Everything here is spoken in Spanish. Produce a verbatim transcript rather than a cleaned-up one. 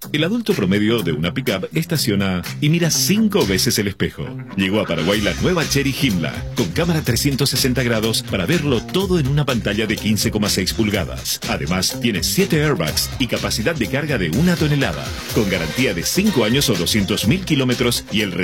El adulto promedio de una pickup estaciona y mira cinco veces el espejo. Llegó a Paraguay la nueva Chery Himla, con cámara trescientos sesenta grados para verlo todo en una pantalla de quince coma seis pulgadas. Además, tiene siete airbags y capacidad de carga de una tonelada, con garantía de cinco años o doscientos mil kilómetros y el